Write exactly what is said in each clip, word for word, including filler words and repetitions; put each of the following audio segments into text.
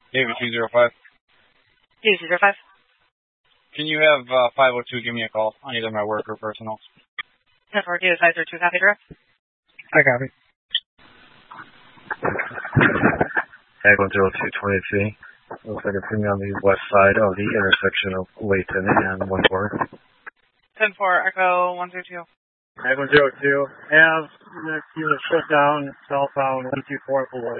David two zero five. David two zero five. Can you have uh, five oh two give me a call on either my work or personal? ten four, David five zero two, copy direct. I copy. Tag one zero two twenty-three. Looks like it's on the west side of the intersection of Layton and one four. ten four, Echo one zero two. Tag one zero two. Have next unit shut down southbound one two four Beloit.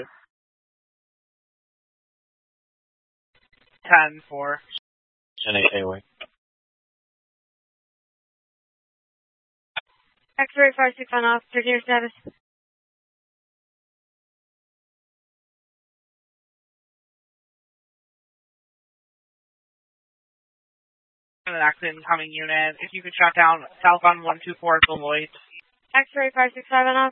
ten four. ten eight A-Way. X-ray five six on off, secure status. An accident incoming unit. If you could shut down southbound one two four Beloit. X-ray five six five on off.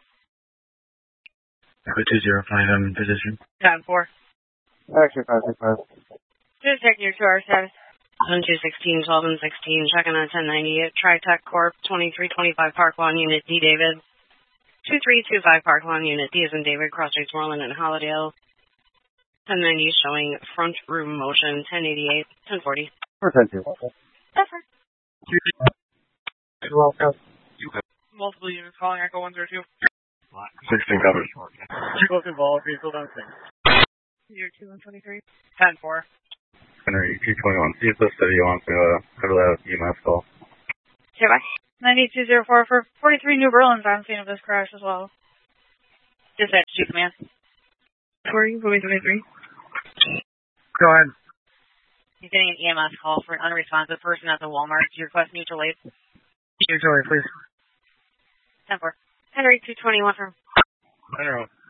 two zero five, I'm in position. ten four. X-ray five six five. Just checking your two hour status. one two sixteen, twelve and sixteen, checking on ten ninety-eight. Tritech Corp, twenty-three twenty-five Park Lawn, Unit D, David. two three two five Park Lawn, Unit D as in David, Cross Streets, Moreland, and Hollydale. ten ninety showing front room motion, ten eighty-eight, ten forty. Or ten two. That's right. You're welcome. Multiple units calling Echo one zero two. sixteen covers. Both involved, vehicle on scene. zero two one twenty-three. ten four. Henry two twenty-one. See if this city wants to uh, cover that E M S call. Okay, bye. ninety-two oh four for forty-three New Berlin's on scene of this crash as well. Dispatch two command. Forty, twenty-three. Go ahead. He's getting an E M S call for an unresponsive person at the Walmart. Do you request mutual aid? Mutual aid, please. ten four. Henry two twenty-one from. I don't know.